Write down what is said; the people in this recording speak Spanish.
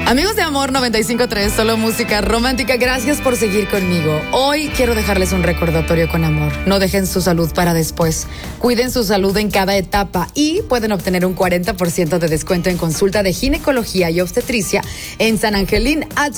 Amigos de Amor 95.3, solo música romántica, gracias por seguir conmigo. Hoy quiero dejarles un recordatorio con amor. No dejen su salud para después. Cuiden su salud en cada etapa y pueden obtener un 40% de descuento en consulta de ginecología y obstetricia en San Angelín